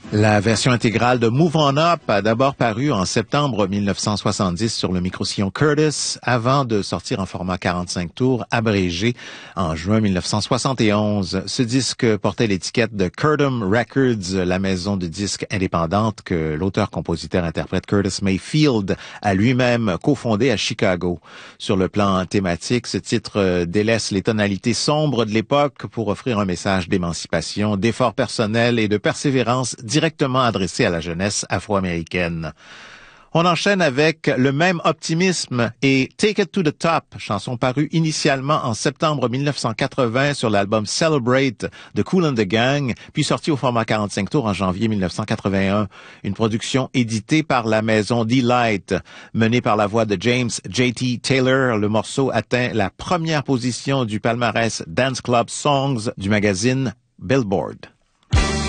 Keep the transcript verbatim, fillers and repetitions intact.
La version intégrale de Move On Up a d'abord paru en septembre mille neuf cent soixante-dix sur le micro-sillon Curtis avant de sortir en format quarante-cinq tours abrégé en juin mille neuf cent soixante et onze. Ce disque portait l'étiquette de Curtom Records, la maison de disques indépendante que l'auteur-compositeur-interprète Curtis Mayfield a lui-même cofondé à Chicago. Sur le plan thématique, ce titre délaisse les tonalités sombres de l'époque pour offrir un message d'émancipation, d'effort personnel et de persévérance directement adressé à la jeunesse afro-américaine. On enchaîne avec le même optimisme et Take It to the Top, chanson parue initialement en septembre mille neuf cent quatre-vingts sur l'album Celebrate de Kool and the Gang, puis sortie au format quarante-cinq tours en janvier mille neuf cent quatre-vingt-un. Une production éditée par la maison Delight. Menée par la voix de James J T Taylor, le morceau atteint la première position du palmarès Dance Club Songs du magazine Billboard.